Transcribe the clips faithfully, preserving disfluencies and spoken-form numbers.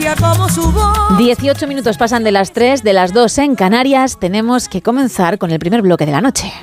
magia como su voz. dieciocho minutos pasan de las tres, de las dos en Canarias. Tenemos que comenzar con el primer bloque de la noche.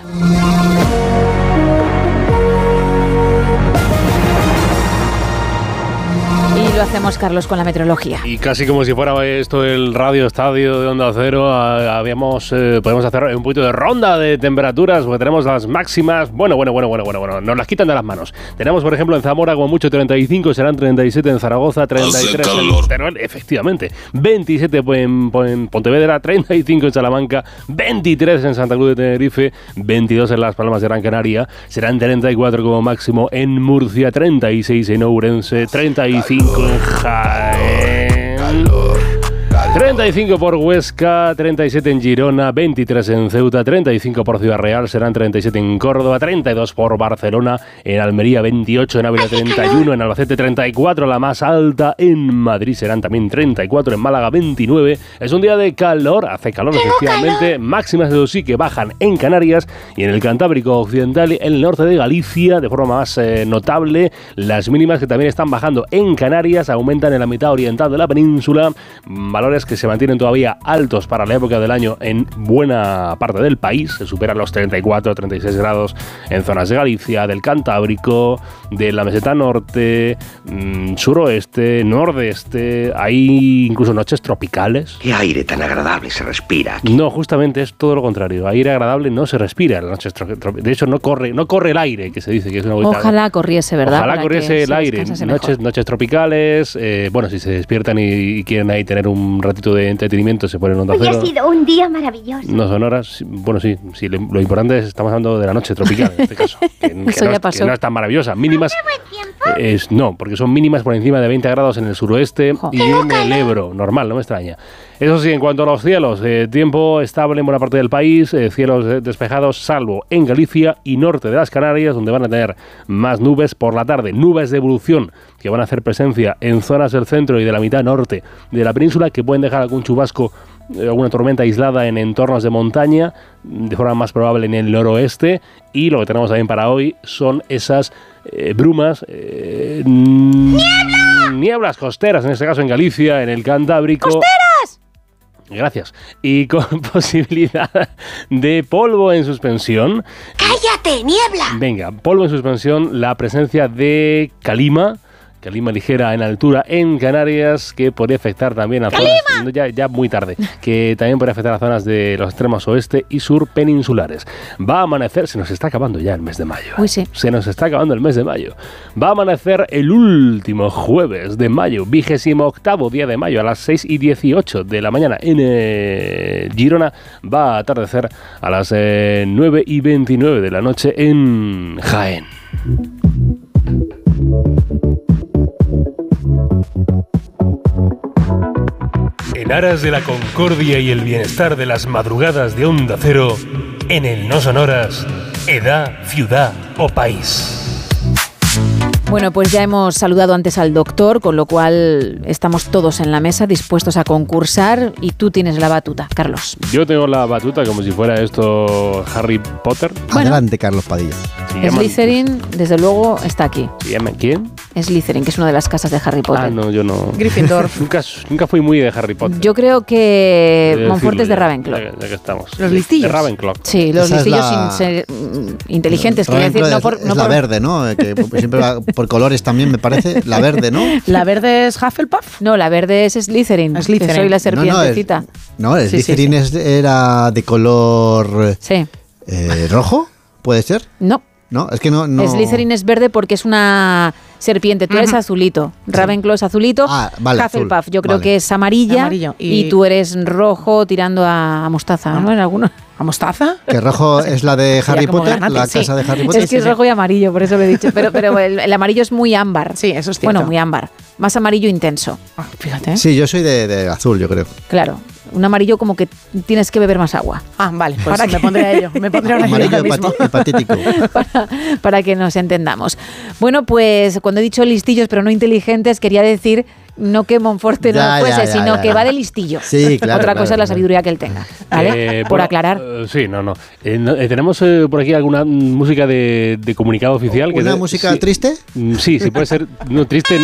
Y lo hacemos, Carlos, con la meteorología. Y casi como si fuera esto el radio estadio de Onda Cero, habíamos, eh, podemos hacer un poquito de ronda de temperaturas, porque tenemos las máximas, bueno, bueno, bueno, bueno, bueno, bueno, nos las quitan de las manos. Tenemos, por ejemplo, en Zamora como mucho treinta y cinco, serán treinta y siete en Zaragoza, treinta y tres en Teruel, efectivamente, veintisiete en, en Pontevedra, treinta y cinco en Salamanca, veintitrés en Santa Cruz de Tenerife, veintidós en Las Palmas de Gran Canaria, serán treinta y cuatro como máximo en Murcia, treinta y seis en Ourense, treinta y cinco en Jaén, treinta y cinco por Huesca, treinta y siete en Girona, veintitrés en Ceuta, treinta y cinco por Ciudad Real, serán treinta y siete en Córdoba, treinta y dos por Barcelona, en Almería veintiocho, en Ávila treinta y uno, en Albacete treinta y cuatro, la más alta, en Madrid serán también treinta y cuatro, en Málaga veintinueve. Es un día de calor, hace calor efectivamente, calor. Máximas eso sí que bajan en Canarias y en el Cantábrico Occidental, en el norte de Galicia, de forma más eh, notable. Las mínimas que también están bajando en Canarias, aumentan en la mitad oriental de la península, valores que se mantienen todavía altos para la época del año en buena parte del país, se superan los treinta y cuatro, treinta y seis grados en zonas de Galicia, del Cantábrico, de la meseta norte, mmm, suroeste, nordeste, hay incluso noches tropicales. ¿Qué aire tan agradable se respira aquí? No, justamente es todo lo contrario, aire agradable no se respira en las noches tropicales, de hecho no corre, no corre el aire, que se dice que es una bonita. Ojalá corriese, ¿verdad? Ojalá corriese el aire, noches, noches tropicales, eh, bueno, si se despiertan y, y quieren ahí tener un ratito de entretenimiento, se ponen Onda Cero. Hoy ha sido un día maravilloso. No son horas, bueno, sí, sí, lo, lo importante es, estamos hablando de la noche tropical en este caso. Que, que, Eso no, ya pasó. Que no es tan maravillosa. Mínimas. ¿Hace buen tiempo? Es, no, porque son mínimas por encima de veinte grados en el suroeste Ojo. y en el Ebro. Normal, no me extraña. Eso sí, en cuanto a los cielos, eh, tiempo estable en buena parte del país, eh, cielos despejados, salvo en Galicia y norte de las Canarias, donde van a tener más nubes por la tarde. Nubes de evolución que van a hacer presencia en zonas del centro y de la mitad norte de la península, que pueden dejar algún chubasco, alguna tormenta aislada en entornos de montaña, de forma más probable en el noroeste. Y lo que tenemos también para hoy son esas eh, brumas, eh, ¡niebla! nieblas costeras, en este caso en Galicia, en el Cantábrico. ¡Costeras! Gracias. Y con posibilidad de polvo en suspensión. ¡Cállate, niebla! Venga, polvo en suspensión, la presencia de calima. Calima ligera en altura en Canarias, que podría afectar también a zonas, ya, ya muy tarde, que también podría afectar a zonas de los extremos oeste y sur peninsulares. Va a amanecer, se nos está acabando ya el mes de mayo. Uy, sí. Se nos está acabando el mes de mayo. Va a amanecer el último jueves de mayo, vigésimo octavo día de mayo, a las seis y dieciocho de la mañana en eh, Girona. Va a atardecer a las eh, nueve y veintinueve de la noche en Jaén. En aras de la concordia y el bienestar de las madrugadas de Onda Cero, en el No Sonoras, edad, ciudad o país. Bueno, pues ya hemos saludado antes al doctor, con lo cual estamos todos en la mesa dispuestos a concursar y tú tienes la batuta, Carlos. Yo tengo la batuta como si fuera esto Harry Potter. Bueno, adelante, Carlos Padilla. Slytherin, desde luego, está aquí. ¿Se llama quién? Slytherin, que es una de las casas de Harry Potter. Ah, no, yo no. Gryffindor. nunca, nunca fui muy de Harry Potter. Yo creo que Monfort es de ya, Ravenclaw. Ya, ya que estamos. Los listillos. De Ravenclaw. Sí, los Esa listillos es la... sin ser mm, inteligentes, quiero decir. Es, No por, es no la por... verde, ¿no? Que siempre va por colores también, me parece. La verde, ¿no? ¿La verde es Hufflepuff? No, la verde es Slytherin. Slytherin. Que soy la serpientecita. No, no, Sí, sí, Slytherin sí. es- era de color Sí. eh, rojo, ¿puede ser? No. No, es que no... no... Slytherin es verde porque es una serpiente. Tú eres Ujú. azulito. Ravenclaw es azulito. Ah, vale, Hufflepuff azul. yo creo Vale. que es amarilla. Amarillo. Y... Y- tú eres rojo tirando a, a mostaza, Ah. ¿no? En alguno. ¿A mostaza? Que rojo es la de Sería Harry como Potter, granate, la sí. casa de Harry Potter. Es que es sí, rojo y amarillo, por eso lo he dicho. Pero, pero el, el amarillo es muy ámbar. Sí, eso es cierto. Bueno, muy ámbar. Más amarillo intenso. Ah, fíjate. Sí, yo soy de, de azul, yo creo. Claro. Un amarillo como que tienes que beber más agua. Ah, vale, pues ¿Para me qué? pondré a ello. Me pondré ahora Amarillo mismo. hepati- hepatítico. para, para que nos entendamos. Bueno, pues cuando he dicho listillos pero no inteligentes, quería decir no que Monforte no Ya, lo fuese, ya, ya, sino ya, que ya. va de listillo. Sí, claro, Otra claro, cosa es la claro. sabiduría que él tenga, ¿vale? Eh, Por bueno, aclarar. eh, sí, no, no. Eh, no, eh, tenemos eh, por aquí alguna música de, de comunicado oficial. que ¿Una de- música sí, triste? mm, Sí, sí puede ser. No, triste.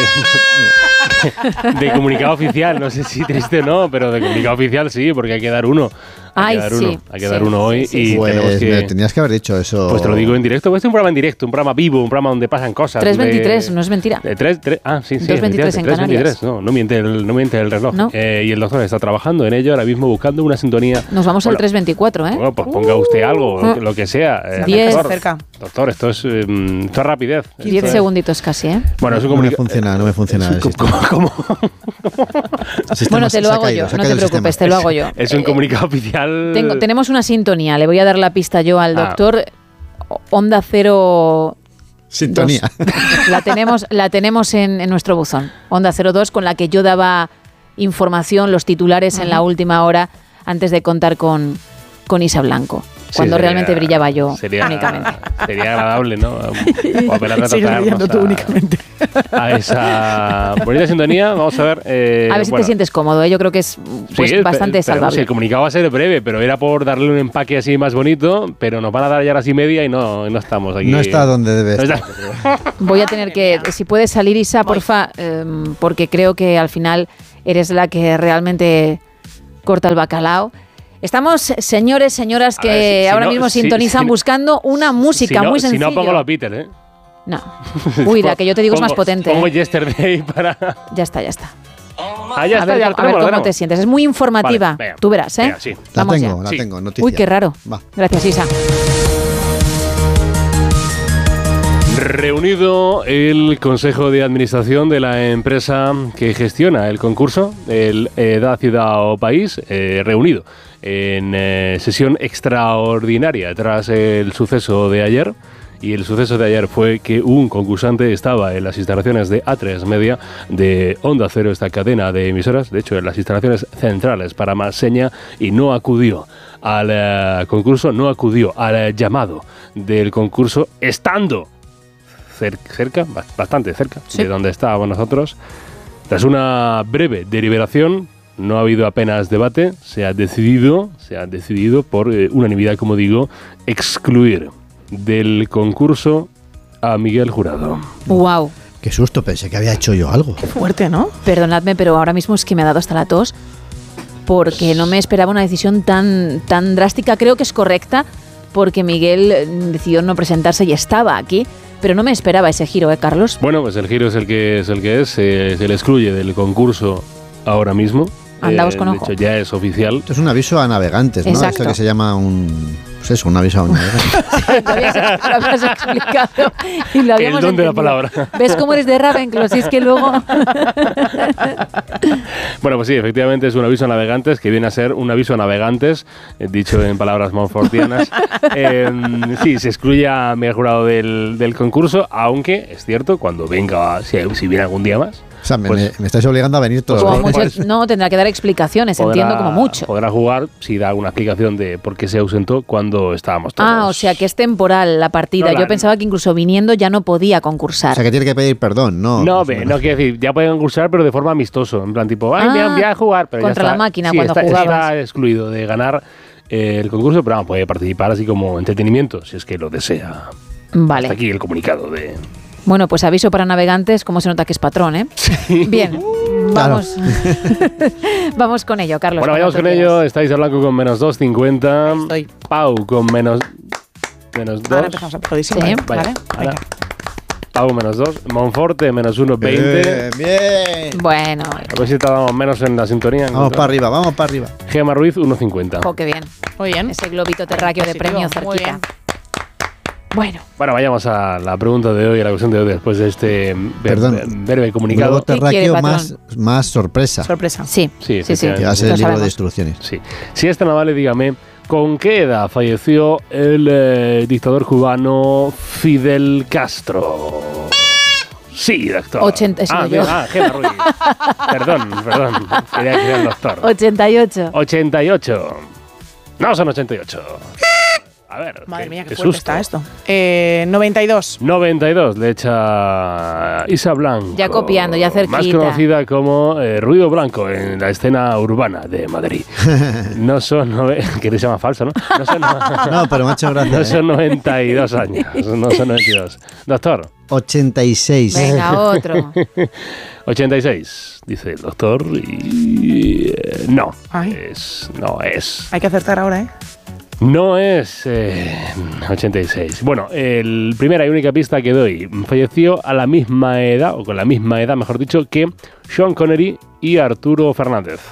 De, de comunicado oficial. No sé si triste o no, pero de comunicado oficial sí, porque hay que dar uno. Hay Ay, que dar sí, uno. Hay que sí, dar uno hoy. sí, sí, y sí. tenemos Pues que. me tenías que haber dicho eso. Pues te lo digo en directo. Pues es un programa en directo, un programa vivo, un programa donde pasan cosas. tres de- veintitrés, no es mentira. De tres, tres, ah, sí, sí. dos veintitrés en efectivamente, Canarias. tres veintitrés, No, no miente el, no miente el reloj. No. Eh, y el doctor está trabajando en ello ahora mismo buscando una sintonía. Nos vamos al Bueno, tres veinticuatro, ¿eh? Bueno, pues ponga usted algo, lo que, lo que sea. Eh, Diez. doctor, Cerca. doctor, esto es, eh, esto es rapidez. Diez Esto es- segunditos casi, ¿eh? Bueno, es un No me comunica- funciona, no me funciona es un el co- sistema. ¿cómo- El sistema Bueno, te se- lo se ha hago caído, yo, se ha no te caído el preocupes, sistema. te lo hago yo. Es un Eh, comunicado oficial. tengo- tenemos una sintonía, le voy a dar la pista yo al Ah. doctor. Onda Cero Sintonía. dos. La tenemos, la tenemos en, en nuestro buzón. Onda cero dos, con la que yo daba información, los titulares en la última hora, antes de contar con, con Isa Blanco. Sí, Cuando sería- realmente brillaba yo sería, únicamente. Sería agradable, ¿no? O apelar a Sigues tratarnos brillando tú a- únicamente. a esa bonita sintonía. Vamos a ver. eh, A ver si bueno, te sientes cómodo, ¿eh? Yo creo que es pues, sí, pe- bastante pero, salvable. sí, el comunicado va a ser breve, pero era por darle un empaque así más bonito, pero nos van a dar ya las y media y no, y no estamos aquí. No está donde debe No estar. está- Voy a tener que, si puedes salir, Isa, porfa, eh, porque creo que al final eres la que realmente corta el bacalao. Estamos, señores, señoras, A que ver, si- si ahora no- mismo si- sintonizan si- buscando una música si no, muy si sencilla. no pongo a Peter, ¿eh? No. Uy, la que yo te digo es más Pongo- potente. Pongo ¿eh? Yesterday para. Ya está, ya está. Ah, ya a está, ver, ya a lo ver tenemos, lo cómo tenemos. te sientes. Es muy informativa. Vale, venga. Tú verás, ¿eh? Venga, sí. La Vamos tengo, ya. la Sí. tengo, noticia. Uy, qué raro. Va. Gracias, Isa. Reunido el Consejo de Administración de la empresa que gestiona el concurso, el Edad, Ciudad o País, eh, reunido en eh, sesión extraordinaria tras el suceso de ayer. Y el suceso de ayer fue que un concursante estaba en las instalaciones de A tres Media de Onda Cero, esta cadena de emisoras, de hecho en las instalaciones centrales para más seña, y no acudió al eh, concurso, no acudió al eh, llamado del concurso, estando cer- cerca, ba- bastante cerca Sí. de donde estábamos nosotros. Tras una breve deliberación, no ha habido apenas debate, se ha decidido, se ha decidido por eh, unanimidad, como digo, excluir del concurso a Miguel Jurado. Wow. Qué susto, pensé que había hecho yo algo. Fuerte, ¿no? Perdonadme, pero ahora mismo es que me ha dado hasta la tos porque no me esperaba una decisión tan, tan drástica. Creo que es correcta porque Miguel eh, decidió no presentarse y estaba aquí, pero no me esperaba ese giro, ¿eh, Carlos? Bueno, pues el giro es el que es, el que es eh, se le excluye del concurso ahora mismo. Andamos con de ojo. hecho, ya es oficial. Esto es un aviso a navegantes, ¿no? Exacto. Esto que se llama un... Pues eso, un aviso a navegantes. Lo habías, lo habías explicado y lo habíamos El don de la entendido. palabra. ¿Ves cómo eres de Ravenclaw? Si es que luego... Bueno, pues sí, efectivamente es un aviso a navegantes que viene a ser un aviso a navegantes, eh, dicho en palabras monfortianas. Eh, sí, se excluye a Miguel Jurado del, del concurso, aunque es cierto, cuando venga, si, si viene algún día más, O sea, me, Pues- me- me estáis obligando a venir todos Como los días. mucho- no, tendrá que dar explicaciones, entiendo, como mucho. podrá jugar si da una explicación de por qué se ausentó cuando estábamos todos. Ah, o sea que es temporal la partida. No, la- Yo pensaba que incluso viniendo ya no podía O concursar. sea, que tiene que pedir perdón, ¿no? No, Más o ve, menos. no quiero decir, ya pueden concursar, pero de forma amistoso. En plan, tipo, ay, Ah, me voy a jugar. Pero contra ya la está, máquina sí, cuando está, jugabas. está excluido de ganar eh, el concurso, pero vamos, puede participar así como entretenimiento, si es que lo desea. Vale. Hasta aquí el comunicado de... Bueno, pues aviso para navegantes, como se nota que es patrón, ¿eh? Bien, vamos. Vamos con ello, Carlos. Bueno, vayamos con cuando ello. quieras. Estáis hablando con menos dos cincuenta. Estoy. Pau con menos, menos dos. Ahora empezamos a todísimo, Sí. ¿eh? Vaya, Vale. ahora. Venga. Pau menos dos. Monforte menos uno veinte. Bien, bien. Bueno, A ver si tardamos menos en la sintonía. Vamos para arriba, vamos para arriba. Gema Ruiz uno cincuenta. jo, qué bien. Muy bien. Ese globito terráqueo de Positivo, premio muy cerquita. bien. Bueno, Bueno, vayamos a la pregunta de hoy, a la cuestión de hoy, después de este ver- Perdón. breve comunicado. Globo ¿Qué quiere, terráqueo patrón? más, más sorpresa. Sorpresa. sí, Sí, sí, sí. Que va a ser lo el libro sabemos. de instrucciones. Sí. Si es tan amable, dígame, ¿con qué edad falleció el eh, dictador cubano Fidel Castro? Sí, doctor. ochenta, he sido ah, yo. bien, ah, Gema Ruiz. Perdón, perdón. Quería que era el doctor. ochenta y ocho. ochenta y ocho. No son ochenta y ocho. A ver, Madre qué, mía, qué, qué fuerte susto. está esto. Eh, noventa y dos. noventa y dos le echa Isa Blanco. Ya copiando, ya cerquita. Más conocida como eh, Ruido Blanco en la escena urbana de Madrid. No son... nove- que se llama falso, ¿no? No son, No, pero me ha hecho gracia. no ¿eh? son noventa y dos años. No son noventa y dos. Doctor. ochenta y seis. Venga, otro. ochenta y seis, dice el doctor. Y... eh, no. Ay. Es, no es... Hay que acertar ahora, ¿eh? No es eh, ochenta y seis. Bueno, el primera y única pista que doy. Falleció a la misma edad, o con la misma edad, mejor dicho, que Sean Connery y Arturo Fernández.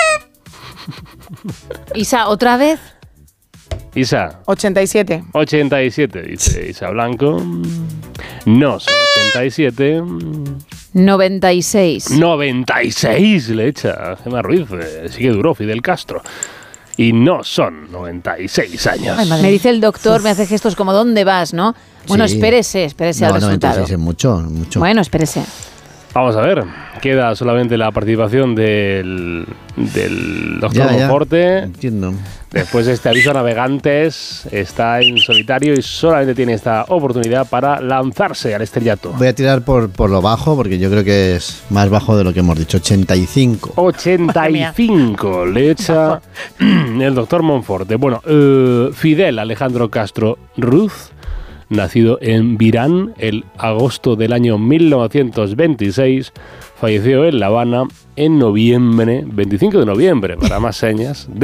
Isa, ¿otra vez? Isa, ochenta y siete. ochenta y siete, dice Isa Blanco. No, son ochenta y siete. noventa y seis. noventa y seis le echa Gemma Ruiz. Eh, sí que duró Fidel Castro. Y no son noventa y seis años. Ay, madre. Me dice el doctor, me hace gestos como ¿dónde vas, no? Bueno, Sí. espérese, espérese No, al noventa y resultado. seis es mucho, mucho. Bueno, espérese. Vamos a ver, queda solamente la participación del, del doctor Ya, ya. Monforte. Entiendo. Después de este aviso a navegantes, está en solitario y solamente tiene esta oportunidad para lanzarse al estrellato. Voy a tirar por, por lo bajo, porque yo creo que es más bajo de lo que hemos dicho. ochenta y cinco. ochenta y cinco le echa el doctor Monforte. Bueno, eh, Fidel Alejandro Castro Ruz, nacido en Virán el agosto del año mil novecientos veintiséis, falleció en La Habana en noviembre, veinticinco de noviembre, para más señas,